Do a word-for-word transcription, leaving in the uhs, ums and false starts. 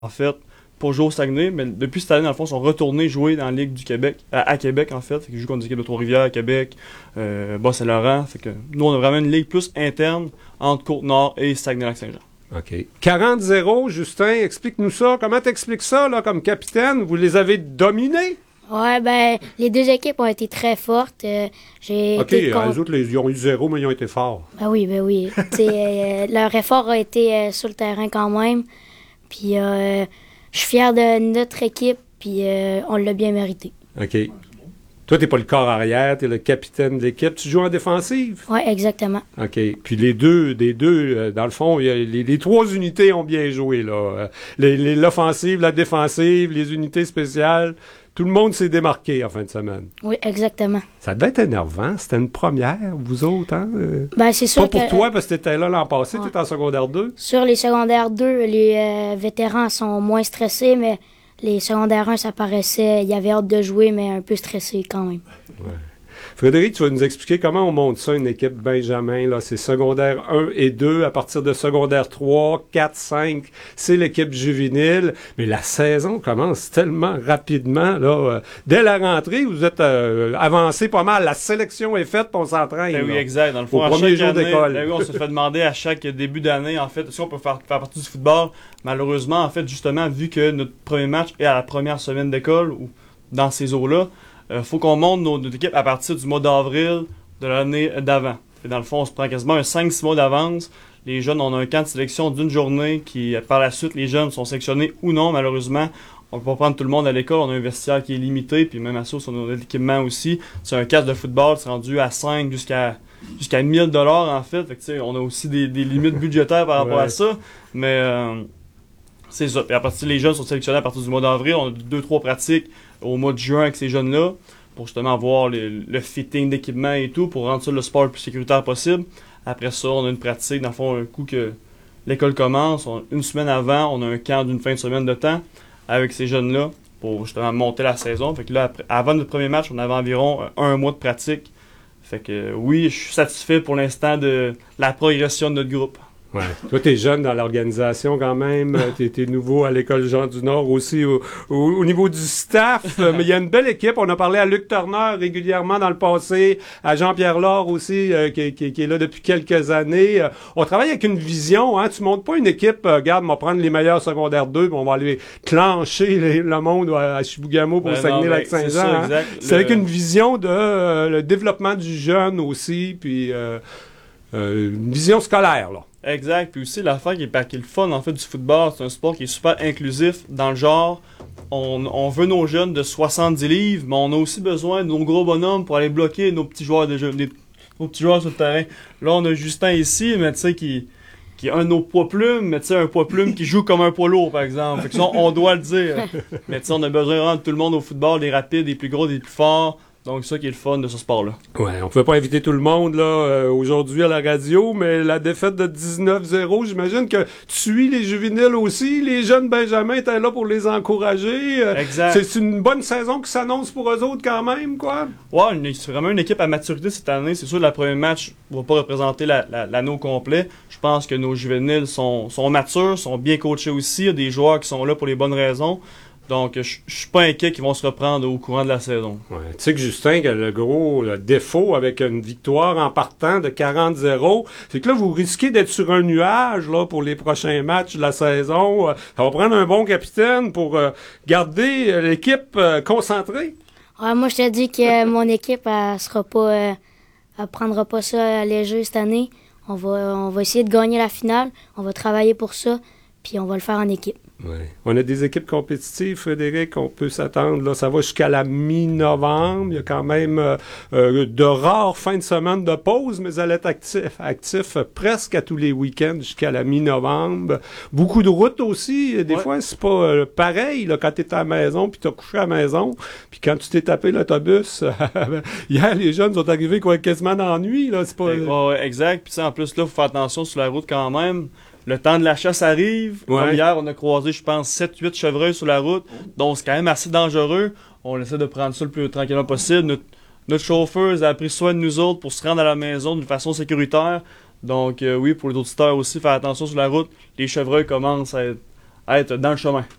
en fait, pour jouer au Saguenay, mais depuis cette année, dans le fond, ils sont retournés jouer dans la Ligue du Québec, à, à Québec, en fait. Fait qu'ils jouent contre des équipes de Trois-Rivières, Québec, euh, Bas-Saint-Laurent. Fait que nous, on a vraiment une ligue plus interne entre Côte-Nord et Saguenay-Lac-Saint-Jean. OK. quarante zéro, Justin, explique-nous ça. Comment t'expliques ça, là, comme capitaine? Vous les avez dominés? Ouais, ben, les deux équipes ont été très fortes. Euh, j'ai OK, été les con- autres, les, ils ont eu zéro, mais ils ont été forts. Ben oui, ben oui. T'sais, euh, leur effort a été euh, sur le terrain quand même. Puis, euh, je suis fier de notre équipe, puis euh, on l'a bien mérité. OK. Toi, t'es pas le corps arrière, t'es le capitaine de l'équipe. Tu joues en défensive? Ouais, exactement. OK. Puis les deux, des deux, euh, dans le fond, il y a- les, les trois unités ont bien joué, là. Euh, les- les- L'offensive, la défensive, les unités spéciales. Tout le monde s'est démarqué en fin de semaine. Oui, exactement. Ça devait être énervant. C'était une première, vous autres, hein? Euh, Ben, c'est sûr Pas pour que toi, parce que t'étais là l'an passé, Ouais. t'étais en secondaire deux. sur les secondaires deux, les euh, vétérans sont moins stressés, mais les secondaires un, ça paraissait, il y avait hâte de jouer, mais un peu stressé quand même. Frédéric, tu vas nous expliquer comment on monte ça, une équipe Benjamin, là. C'est secondaire un et deux. À partir de secondaire trois, quatre, cinq, c'est l'équipe juvénile. Mais la saison commence tellement rapidement, là. Euh, Dès la rentrée, vous êtes euh, avancé pas mal. La sélection est faite, puis on s'entraîne. Ben oui, là. exact. Dans le fond, Au à premier chaque jour année, d'école. ben oui, on se fait demander à chaque début d'année, en fait, si on peut faire, faire partie du football. Malheureusement, en fait, justement, vu que notre premier match est à la première semaine d'école, ou dans ces eaux-là, il faut qu'on monte nos- notre équipe à partir du mois d'avril de l'année d'avant. Et dans le fond, on se prend quasiment un cinq six mois d'avance. Les jeunes, on a un camp de sélection d'une journée qui, par la suite, les jeunes sont sélectionnés ou non, malheureusement. On peut pas prendre tout le monde à l'école, on a un vestiaire qui est limité, puis même à ça, on a de l'équipement aussi. C'est un casque de football, c'est rendu à cinq jusqu'à jusqu'à mille dollars en fait. Fait que, tu sais, on a aussi des, des limites budgétaires par rapport Ouais. à ça. Mais euh, c'est ça. Puis à partir les jeunes sont sélectionnés à partir du mois d'avril. On a deux, trois pratiques au mois de juin avec ces jeunes-là pour justement voir le, le fitting d'équipement et tout, pour rendre ça le sport le plus sécuritaire possible. Après ça, on a une pratique, dans le fond, un coup que l'école commence, on- une semaine avant, on a un camp d'une fin de semaine de temps avec ces jeunes-là pour justement monter la saison. Fait que là, après- avant notre premier match, on avait environ euh, un mois de pratique. Fait que euh, oui, je suis satisfait pour l'instant de la progression de notre groupe. Ouais. Toi, t'es jeune dans l'organisation quand même. Euh, T'es, t'es nouveau à l'école Jean du Nord aussi au, au, au niveau du staff. Euh, mais il y a une belle équipe. On a parlé à Luc Turner régulièrement dans le passé, à Jean-Pierre Laure aussi, euh, qui, qui, qui est là depuis quelques années. Euh, on travaille avec une vision. Hein. Tu montes pas une équipe, euh, regarde, on va prendre les meilleurs secondaires deux, puis on va aller clencher les- le monde à, à Chibougamau pour Ben non, Saguenay-Lac-Saint-Jean. ben, c'est ça, hein. exact. C'est avec Le- une vision de euh, le développement du jeune aussi, puis euh, euh, une vision scolaire, là. Exact. Puis aussi, l'affaire qui est, qui est le fun en fait du football, c'est un sport qui est super inclusif dans le genre. On, on veut nos jeunes de soixante-dix livres, mais on a aussi besoin de nos gros bonhommes pour aller bloquer nos petits joueurs de jeu, des- nos petits joueurs sur le terrain. Là, on a Justin ici, mais tu sais, qui, qui est un de nos poids plumes, mais tu sais, un poids plume qui joue comme un poids lourd, par exemple. Fait que ça, on doit le dire. Mais tu sais, on a besoin vraiment de tout le monde au football, des rapides, des plus gros, des plus forts. Donc, c'est ça qui est le fun de ce sport-là. Ouais, on pouvait pas inviter tout le monde là euh, aujourd'hui à la radio, mais la défaite de dix-neuf zéro, j'imagine que tu suis les juvéniles aussi, les jeunes Benjamin étaient là pour les encourager. Euh, Exact. c'est une bonne saison qui s'annonce pour eux autres quand même, quoi. Ouais, une- c'est vraiment une équipe à maturité cette année. C'est sûr que le premier match ne va pas représenter la- la- l'anneau complet. Je pense que nos juvéniles sont, sont matures, sont bien coachés aussi. Il y a des joueurs qui sont là pour les bonnes raisons. Donc, je je suis pas inquiet qu'ils vont se reprendre au courant de la saison. Ouais, tu sais que Justin, que le gros le défaut avec une victoire en partant de quarante zéro, c'est que là, vous risquez d'être sur un nuage là pour les prochains matchs de la saison. Euh, Ça va prendre un bon capitaine pour euh, garder euh, l'équipe euh, concentrée. Ouais, moi, je te dis que mon équipe, elle sera pas, euh, elle prendra pas ça à léger cette année. On va, on va essayer de gagner la finale. On va travailler pour ça, puis on va le faire en équipe. Ouais. On a des équipes compétitives, Frédéric, on peut s'attendre. Là, ça va jusqu'à la mi-novembre. Il y a quand même euh, euh, de rares fins de semaine de pause, mais elle est actif, actif euh, presque à tous les week-ends jusqu'à la mi-novembre. Beaucoup de routes aussi. Des Ouais. fois, c'est pas euh, pareil là, quand tu es à la maison puis tu as couché à la maison. Puis quand tu t'es tapé l'autobus, hier, les jeunes sont arrivés quoi, quasiment dans la nuit. Là, c'est pas, Ouais, ouais, exact. Puis tu sais, en plus, là, il faut faire attention sur la route quand même. Le temps de la chasse arrive. Ouais. Comme hier, on a croisé, je pense, sept huit chevreuils sur la route. Donc, c'est quand même assez dangereux. On essaie de prendre ça le plus tranquillement possible. Notre, notre chauffeuse a pris soin de nous autres pour se rendre à la maison d'une façon sécuritaire. Donc, euh, oui, pour les auditeurs aussi, faire attention sur la route. Les chevreuils commencent à être, être dans le chemin.